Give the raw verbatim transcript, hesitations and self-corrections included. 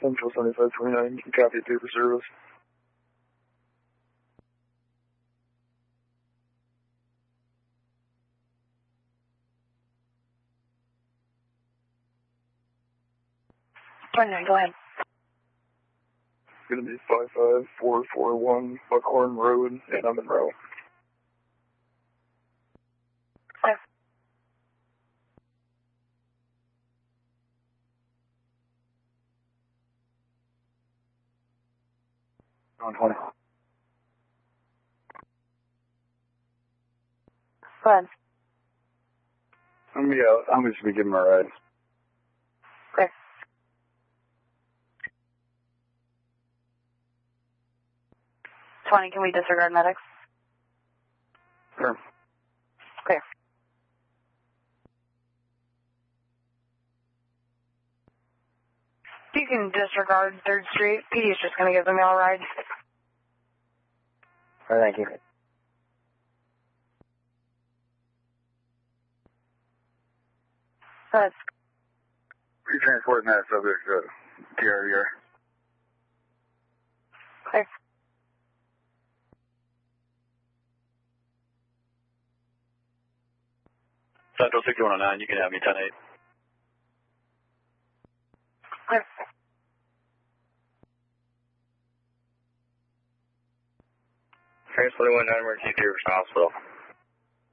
Central seventy-five twenty-nine, copy three for service. twenty-nine, go ahead. Gonna be five five four four one Buckhorn Road in Monroe. Okay. On twenty. Go ahead. I'm gonna be out. I'm just gonna give him a ride. Okay. twenty, can we disregard medics? Sure. Okay. You can disregard third Street. P D is just going to give them all a ride. All right, thank you. Go ahead. You're transporting that subject to T R V R. Okay. Central sixty-one oh nine, you can have me ten eight. Okay. Transport one nine, emergency to Hospital.